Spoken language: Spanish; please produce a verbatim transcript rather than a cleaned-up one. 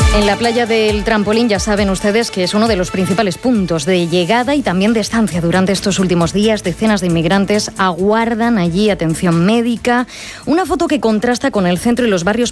En la playa del Trampolín ya saben ustedes que es uno de los principales puntos de llegada y también de estancia. Durante estos últimos días, decenas de inmigrantes aguardan allí atención médica. Una foto que contrasta con el centro y los barrios